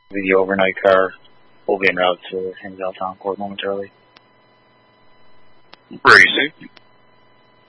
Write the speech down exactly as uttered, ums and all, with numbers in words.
The overnight car will be en route to Hinsdale Town Court momentarily. Ready, sir.